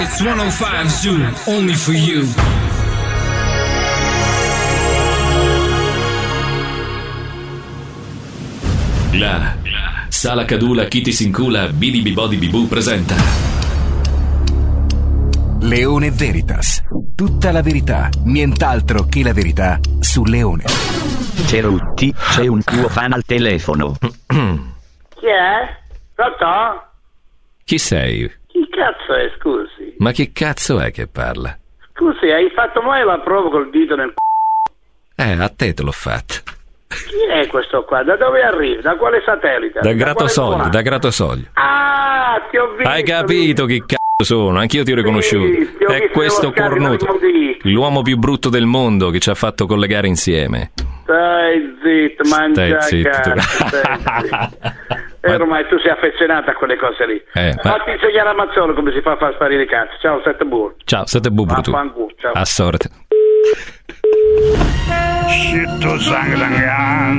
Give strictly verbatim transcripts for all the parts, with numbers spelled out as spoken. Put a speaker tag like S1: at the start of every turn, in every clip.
S1: It's one oh five Zoo, only for you.
S2: La Sala Cadula Kitty Sincula Bidi Bibodi Bibu presenta
S3: Leone Veritas. Tutta la verità, nient'altro che la verità su Leone.
S4: Cerutti, c'è un tuo fan al telefono.
S5: Chi è? Pronto?
S2: Chi sei?
S5: Chi cazzo è, scusi?
S2: Ma che cazzo è che parla?
S5: Scusi, hai fatto mai la prova col dito nel c***o?
S2: Eh, a te te l'ho fatta.
S5: Chi è questo qua? Da dove arrivi? Da quale satellite?
S2: Da
S5: Da
S2: Gratosoglio,
S5: quale
S2: da Gratosoglio.
S5: Ah, ti ho visto.
S2: Hai capito chi cazzo sono? Anch'io ti ho riconosciuto.
S5: Sì, ti ho
S2: È
S5: visto
S2: questo
S5: nello scarto
S2: cornuto,
S5: dei modi.
S2: l'uomo più brutto del mondo che ci ha fatto collegare insieme.
S5: Stai zitto, mangia
S2: Stai zitto.
S5: cazzo, stai zitto. E ormai tu sei affezionato a quelle cose lì.
S2: Eh, ma-
S5: Fatti insegnare a Mazzolo come si fa a far sparire i cazzi. Ciao, sette burro.
S2: Ciao, state bubro tu.
S5: Vaffanculo, ciao.
S2: A sorte.
S6: Scitto sanguinante,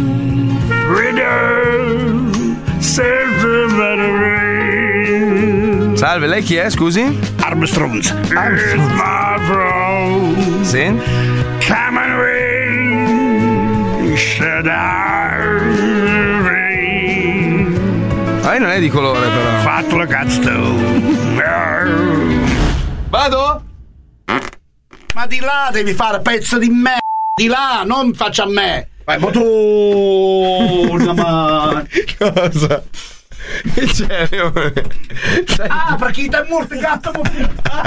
S6: rider, sempre battery.
S7: Salve, lei chi è, scusi?
S6: Armstrongs. It's my bro.
S7: Sì?
S6: Come and ring, should I ring?
S7: Ma lei non è di colore, però.
S6: Fatto la cazzo tu.
S7: Vado?
S8: Ma di là devi fare, pezzo di me. Di là, non faccia a me. Vai, ma
S7: Cosa? Che c'è, Leone?
S8: ah, perché ti è morto gatto muffi.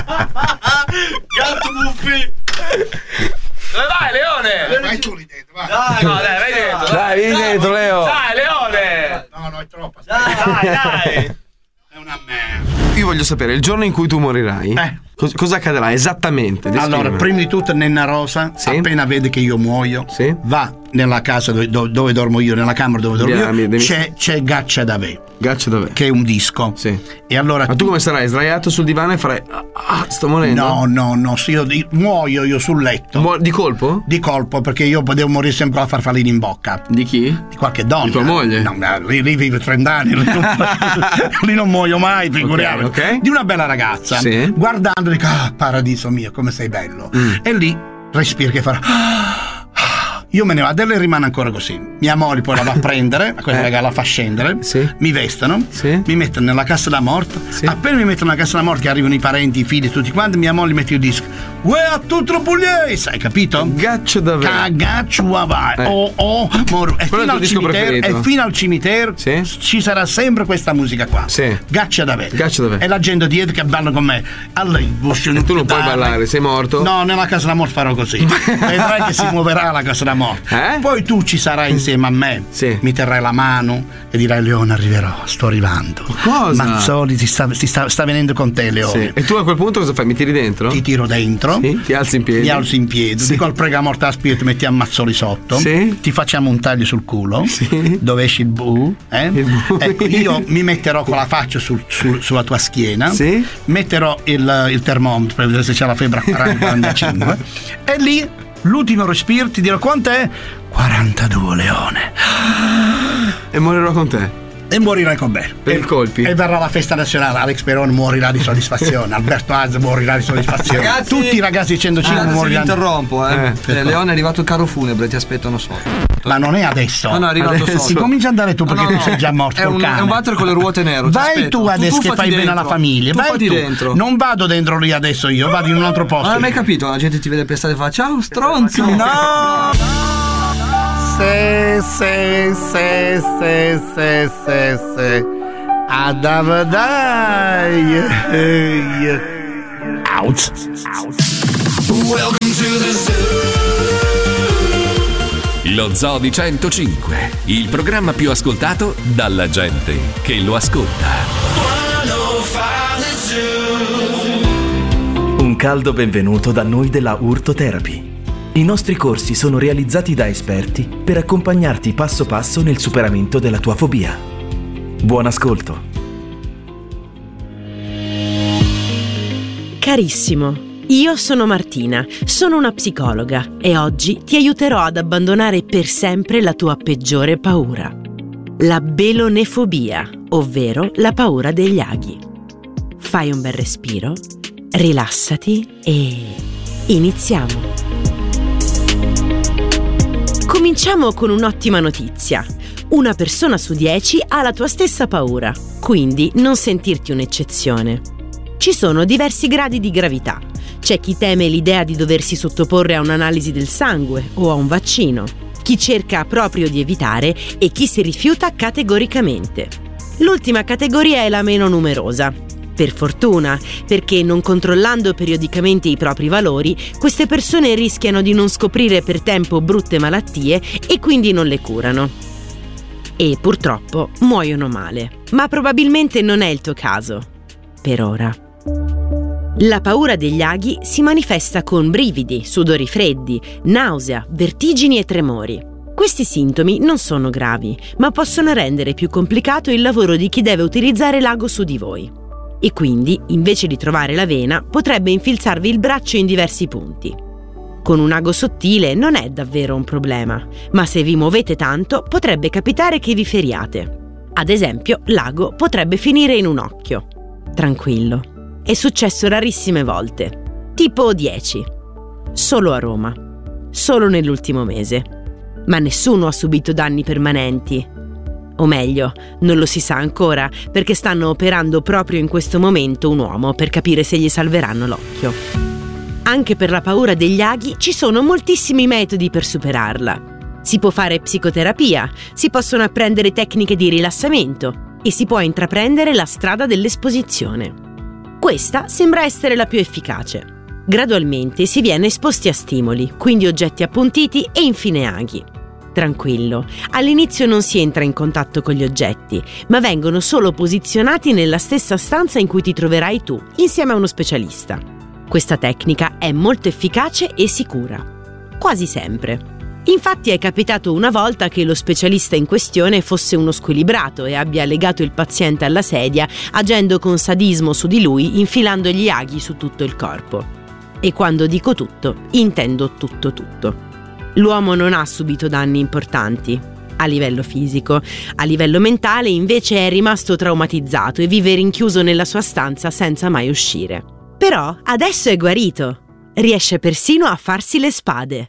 S8: Gatto muffi.
S7: Dove vai, Leone?
S8: Vai tu lì dentro, vai.
S7: Dai, no, dai, vai dentro. Dai, vieni dentro, Leo. Dai, Leone.
S8: No, no, è troppo.
S7: Dai, dai.
S8: È una merda.
S7: Io voglio sapere, il giorno in cui tu morirai,
S8: Eh.
S7: cos- cosa accadrà esattamente?
S8: Allora,
S7: Descrivimi.
S8: prima di tutto Nenna Rosa,
S7: Sì.
S8: appena vede che io muoio,
S7: Sì.
S8: va nella casa dove, dove- dove dormo io, nella camera dove dormo
S7: Diami,
S8: io,
S7: devi-
S8: c'è, c'è Gaccia da Ve,
S7: Gaccia dov'è?
S8: che è un disco.
S7: Sì.
S8: E allora
S7: Ma tu come sarai? Sdraiato sul divano e farai ah, ah, sto morendo?
S8: No, no, no, sì, io di- muoio io sul letto.
S7: Mu- di colpo?
S8: Di colpo, perché io devo morire sempre con la farfallina in bocca.
S7: Di chi?
S8: Di qualche donna.
S7: Di tua moglie?
S8: No, ma lì, lì vive trent'anni. Lì non, lì non muoio mai, figuriamoci.
S7: Ok, ok.
S8: Di una bella ragazza.
S7: Sì.
S8: Guardando dico, ah, paradiso mio, come sei bello.
S7: Mm.
S8: E lì respiri che farà. Io me ne vado e lei rimane ancora così. Mia moglie poi la va a prendere, quella
S7: Eh.
S8: raga la fa scendere,
S7: Sì.
S8: mi vestono,
S7: Sì.
S8: mi mettono nella cassa da morte.
S7: Sì.
S8: Appena mi mettono nella cassa da morte, che arrivano i parenti, i figli, tutti quanti, mia moglie mette il disco. Uè, a tutto pugliese, hai capito?
S7: Gaccia davvero.
S8: Cagaccio vai.
S7: Eh.
S8: Oh, oh, mor- e,
S7: Quello è il
S8: fino
S7: tuo
S8: al
S7: disco
S8: cimitero,
S7: preferito?
S8: e fino al cimitero
S7: Sì.
S8: ci sarà sempre questa musica qua.
S7: Sì.
S8: Gaccia da me.
S7: Gaccia da me.
S8: E la gente dietro che balla con me. Allora,
S7: E tu non puoi ballare, sei morto?
S8: No, nella casa da morte farò così. Vedrai che si muoverà la casa da morte.
S7: Eh?
S8: Poi tu ci sarai insieme a me.
S7: Sì.
S8: Mi terrai la mano e dirai: Leone, arriverò, sto arrivando.
S7: Cosa?
S8: Mazzoli ti sta, ti sta, sta venendo con te, Leone.
S7: Sì. E tu a quel punto cosa fai? Mi tiri dentro?
S8: Ti tiro dentro.
S7: Sì, ti alzi in piedi.
S8: Mi alzo in piedi,
S7: Sì.
S8: dico al pregamorte a spirito, mettiamo Mazzoli sotto,
S7: Sì.
S8: ti facciamo un taglio sul culo,
S7: Sì.
S8: dove esce il bu, eh?
S7: Il bu.
S8: Ecco, io mi metterò con la faccia sul- sul- sulla tua schiena,
S7: Sì.
S8: metterò il, il termometro per vedere se c'è la febbre a quaranta quarantacinque e lì l'ultimo respiro ti dirò quant'è? quarantadue, Leone.
S7: E morirò con te.
S8: E morirai con me.
S7: Per
S8: e,
S7: i colpi.
S8: E verrà la festa nazionale. Alex Peroni morirà di soddisfazione. Alberto Haas morirà di soddisfazione.
S9: Ragazzi-
S8: Tutti i ragazzi di centocinque
S9: Anzi, vi
S8: moriranno.
S9: interrompo, eh.
S7: Eh.
S9: Eh, Leone è arrivato il carro funebre, ti aspettano sotto.
S8: Ma non è adesso.
S9: No, no, è arrivato
S7: Adesso.
S9: sotto.
S8: Incomincia ad andare tu perché
S9: No, no,
S8: tu sei già morto.
S9: È
S8: col
S9: un,
S8: cane.
S9: è un water con le ruote nere. ti
S8: Vai
S9: aspetto.
S8: tu adesso che
S9: fatti
S8: fai bene
S9: dentro.
S8: alla famiglia.
S9: Tu
S8: Vai
S9: fatti
S8: tu.
S9: dentro.
S8: Non vado dentro lì adesso io, vado in un altro posto.
S9: Ma non hai mai
S8: io.
S9: capito? La gente ti vede per strada e fa ciao stronzo.
S8: No! Se, se, se, se, se, se, se. Adavadai. Out.
S1: Welcome to the zoo.
S2: Lo Zoo di centocinque, il programma più ascoltato dalla gente che lo ascolta.
S1: one oh five The Zoo.
S10: Un caldo benvenuto da noi della Urto Therapy. I nostri corsi sono realizzati da esperti per accompagnarti passo passo nel superamento della tua fobia. Buon ascolto.
S11: Carissimo, io sono Martina, sono una psicologa e oggi ti aiuterò ad abbandonare per sempre la tua peggiore paura, la belonefobia, ovvero la paura degli aghi. Fai un bel respiro rilassati e iniziamo. Cominciamo con un'ottima notizia. Una persona su dieci ha la tua stessa paura, quindi non sentirti un'eccezione. Ci sono diversi gradi di gravità. C'è chi teme l'idea di doversi sottoporre a un'analisi del sangue o a un vaccino, chi cerca proprio di evitare e chi si rifiuta categoricamente. L'ultima categoria è la meno numerosa. Per fortuna, perché non controllando periodicamente i propri valori, queste persone rischiano di non scoprire per tempo brutte malattie e quindi non le curano. E purtroppo muoiono male. Ma probabilmente non è il tuo caso. Per ora. La paura degli aghi si manifesta con brividi, sudori freddi, nausea, vertigini e tremori. Questi sintomi non sono gravi, ma possono rendere più complicato il lavoro di chi deve utilizzare l'ago su di voi. E quindi, invece di trovare la vena, potrebbe infilzarvi il braccio in diversi punti. Con un ago sottile non è davvero un problema, ma se vi muovete tanto potrebbe capitare che vi feriate. Ad esempio, l'ago potrebbe finire in un occhio. Tranquillo, è successo rarissime volte, tipo dieci. Solo a Roma, solo nell'ultimo mese. Ma nessuno ha subito danni permanenti. O meglio, non lo si sa ancora, perché stanno operando proprio in questo momento un uomo per capire se gli salveranno l'occhio. Anche per la paura degli aghi ci sono moltissimi metodi per superarla. Si può fare psicoterapia, si possono apprendere tecniche di rilassamento e si può intraprendere la strada dell'esposizione. Questa sembra essere la più efficace. Gradualmente si viene esposti a stimoli, quindi oggetti appuntiti e infine aghi. Tranquillo, all'inizio non si entra in contatto con gli oggetti, ma vengono solo posizionati nella stessa stanza in cui ti troverai tu, insieme a uno specialista. Questa tecnica è molto efficace e sicura. Quasi sempre. Infatti è capitato una volta che lo specialista in questione fosse uno squilibrato e abbia legato il paziente alla sedia, agendo con sadismo su di lui, infilando gli aghi su tutto il corpo. E quando dico tutto, intendo tutto tutto. L'uomo non ha subito danni importanti a livello fisico, a livello mentale invece è rimasto traumatizzato e vive rinchiuso nella sua stanza senza mai uscire. Però adesso è guarito, riesce persino a farsi le spade.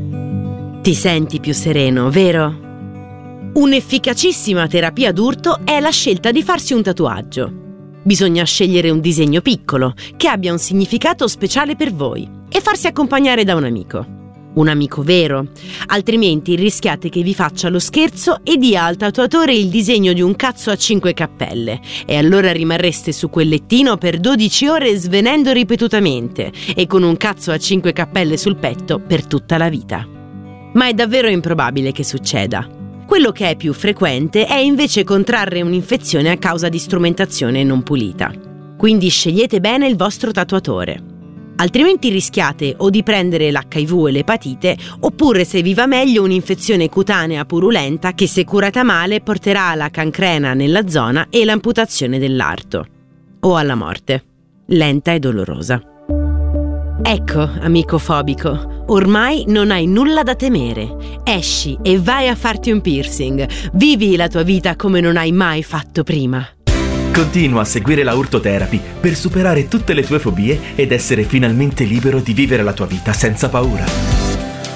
S11: Ti senti più sereno, vero? Un'efficacissima terapia d'urto è la scelta di farsi un tatuaggio. Bisogna scegliere un disegno piccolo, che abbia un significato speciale per voi e farsi accompagnare da un amico. Un amico vero, altrimenti rischiate che vi faccia lo scherzo e dia al tatuatore il disegno di un cazzo a cinque cappelle e allora rimarreste su quel lettino per dodici ore svenendo ripetutamente e con un cazzo a cinque cappelle sul petto per tutta la vita. Ma è davvero improbabile che succeda. Quello che è più frequente è invece contrarre un'infezione a causa di strumentazione non pulita. Quindi scegliete bene il vostro tatuatore. Altrimenti rischiate o di prendere l'H I V e l'epatite, oppure se vi va meglio un'infezione cutanea purulenta che se curata male porterà alla cancrena nella zona e l'amputazione dell'arto. O alla morte, lenta e dolorosa. Ecco, amico fobico, ormai non hai nulla da temere. Esci e vai a farti un piercing. Vivi la tua vita come non hai mai fatto prima.
S10: Continua a seguire la Urtotherapy per superare tutte le tue fobie ed essere finalmente libero di vivere la tua vita senza paura.